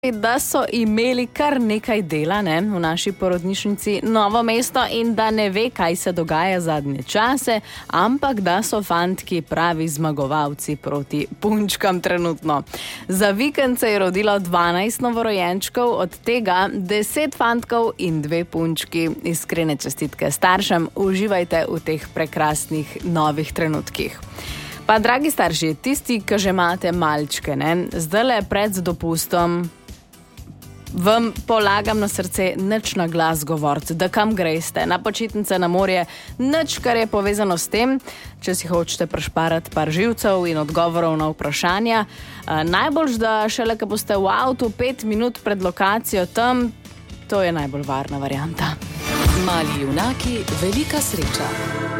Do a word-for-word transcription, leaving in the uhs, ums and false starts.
Da so imeli kar nekaj dela ne, v naši porodnišnici Novo mesto in da ne ve, kaj se dogaja zadnje čase, ampak da so fantki pravi zmagovalci proti punčkam trenutno. Za vikend se je rodilo dvanajst novorojenčkov, od tega deset fantkov in dve punčki. Iskrene čestitke staršem, uživajte v teh prekrasnih novih trenutkih. Pa dragi starši, tisti, ki že imate malčke, ne, zdajle pred dopustom vam polagam na srce nič na glas govoriti, da kam greste, na počitnice, na morje, nič, kar je povezano s tem, če si hočete prešparati par živcev in odgovorov na vprašanja. Najboljš, da šele, ko boste v avtu pet minut pred lokacijo tam, to je najbolj varna varianta. Mali junaki, velika sreča.